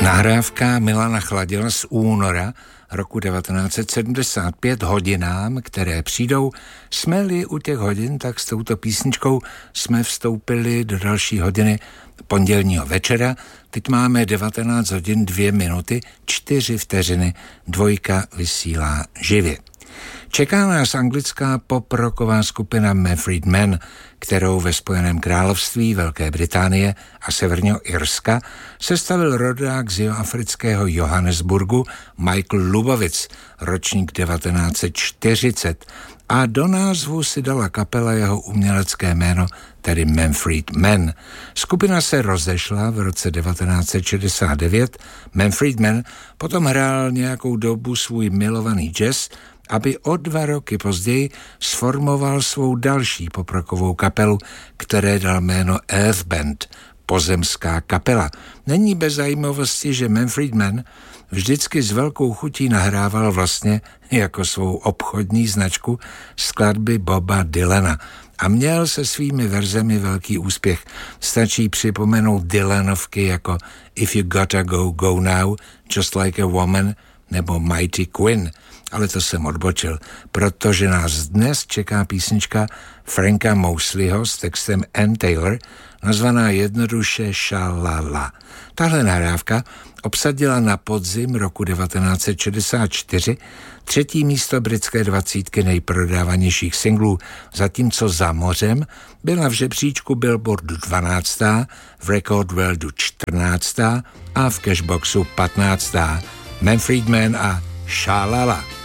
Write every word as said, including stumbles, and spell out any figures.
Nahrávka Milana Chladila z února roku devatenáct set sedmdesát pět hodinám, které přijdou. Jsme-li u těch hodin, tak s touto písničkou jsme vstoupili do další hodiny pondělního večera. Teď máme devatenáct hodin dvě minuty, čtyři vteřiny, dvojka vysílá živě. Čeká nás anglická pop-rocková skupina Manfred Mann, kterou ve Spojeném království Velké Británie a Severního Irska sestavil rodák z jihoafrického Johannesburgu Michael Lubowitz, ročník devatenáct set čtyřicet, a do názvu si dala kapela jeho umělecké jméno, tedy Manfred Mann. Skupina se rozešla v roce devatenáct set šedesát devět. Manfred Mann potom hrál nějakou dobu svůj milovaný jazz, aby o dva roky později sformoval svou další poprockovou kapelu, které dal jméno Earth Band, pozemská kapela. Není bez zajímavosti, že Manfred Mann vždycky s velkou chutí nahrával vlastně jako svou obchodní značku skladby Boba Dylana a měl se svými verzemi velký úspěch. Stačí připomenout Dylanovky jako If You Gotta Go, Go Now, Just Like a Woman nebo Mighty Quinn. Ale to jsem odbočil, protože nás dnes čeká písnička Franka Mosleyho s textem Ann Taylor, nazvaná jednoduše Sha-la-la. Tahle nahrávka obsadila na podzim roku devatenáct set šedesát čtyři třetí místo britské dvacítky nejprodávanějších singlů, zatímco Za mořem byla v žebříčku Billboardu dvanáctá, v Record Worldu čtrnáctá a v Cashboxu patnáctá. Manfred Mann a Sha-la-la.